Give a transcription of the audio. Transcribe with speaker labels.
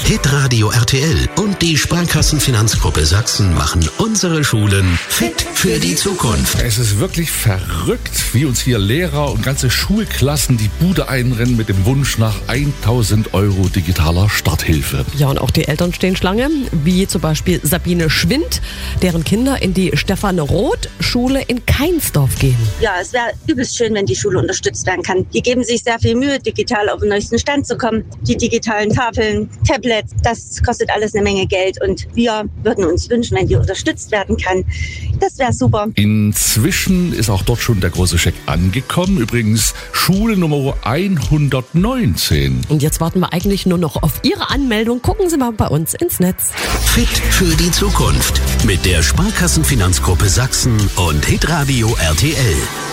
Speaker 1: Hitradio RTL und die Sparkassenfinanzgruppe Sachsen machen unsere Schulen fit für die Zukunft.
Speaker 2: Es ist wirklich verrückt, wie uns hier Lehrer und ganze Schulklassen die Bude einrennen mit dem Wunsch nach 1.000 € digitaler Starthilfe.
Speaker 3: Ja, und auch die Eltern stehen Schlange, wie zum Beispiel Sabine Schwind, deren Kinder in die Stefan-Roth-Schule in Keinsdorf gehen.
Speaker 4: Ja, es wäre übelst schön, wenn die Schule unterstützt werden kann. Die geben sich sehr viel Mühe, digital auf den neuesten Stand zu kommen. Die digitalen Tafeln, Tablets, das kostet alles eine Menge Geld. Und wir würden uns wünschen, wenn die unterstützt werden kann. Das wäre super.
Speaker 2: Inzwischen ist auch dort schon der große Scheck angekommen. Übrigens Schule Nummer 119.
Speaker 3: Und jetzt warten wir eigentlich nur noch auf Ihre Anmeldung. Gucken Sie mal bei uns ins Netz.
Speaker 1: Fit für die Zukunft mit der Sparkassenfinanzgruppe Sachsen und Hitradio RTL.